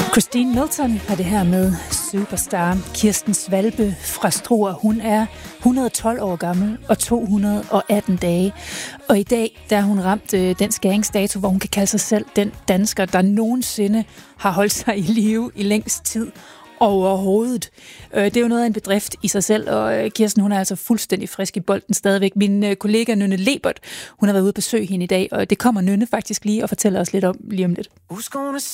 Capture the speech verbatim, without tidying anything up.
Christine Milton var det her med Superstar. Kirsten Svalbe fra Struer, hun er et hundrede og tolv år gammel og to hundrede og atten dage. Og i dag, der har hun ramt øh, den skæringsdato, hvor hun kan kalde sig selv den dansker, der nogensinde har holdt sig i live i længst tid overhovedet. Øh, det er jo noget af en bedrift i sig selv, og øh, Kirsten, hun er altså fuldstændig frisk i bolden stadigvæk. Min øh, kollega Nynne Lebert, hun har været ude at besøge hende i dag, og det kommer Nynne faktisk lige og fortæller os lidt om lige om lidt.